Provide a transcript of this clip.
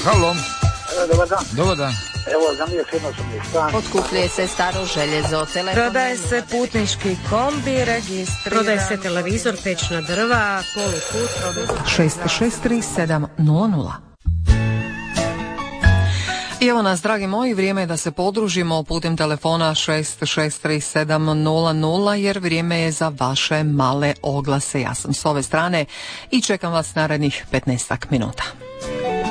Halo. Dobar dan. Dobar dan. Evo, za mije jednosobni stan. Otkupljuje se staro željezo, telefon. Prodaje se putnički kombi, registriran. Prodaje se televizor, pečna drva, poluput. 663700. I evo nas, dragi moji, vrijeme je da se podružimo putem telefona 663700, jer vrijeme je za vaše male oglase. Ja sam s ove strane i čekam vas narednih 15 minuta.